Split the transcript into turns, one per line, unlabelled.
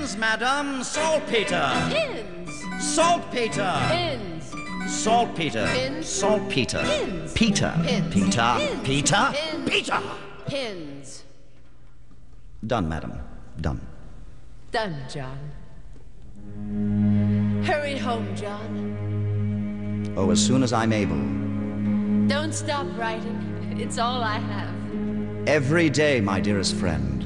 Pins, madam. Saltpeter.
Pins.
Saltpeter.
Pins.
Saltpeter.
Pins.
Saltpeter.
Pins.
Peter.
Pins.
Peter.
Pins.
Peter.
Pins.
Peter.
Pins.
Done, madam. Done.
Done, John. Hurry home, John.
Oh, as soon as I'm able.
Don't stop writing. It's all I have.
Every day, my dearest friend.